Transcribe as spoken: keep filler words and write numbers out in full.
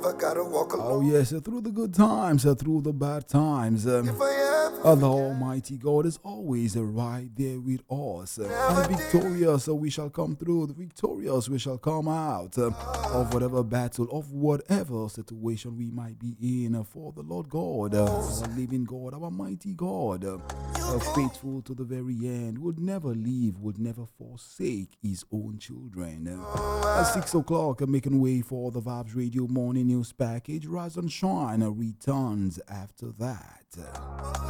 I gotta walk alone. Oh yes, uh, through the good times, uh, through the bad times. Um, If I ever uh, the Almighty God is always uh, right there with us. Uh, and victorious, uh, we shall come through. The victorious, we shall come out uh, of whatever battle, of whatever situation we might be in. Uh, for the Lord God, uh, our living God, our mighty God, uh, uh, faithful to the very end, would never leave, would never forsake His own children. Uh, at six o'clock, uh, making way for the Vibes Radio morning news package. Rise and Shine uh, returns after that.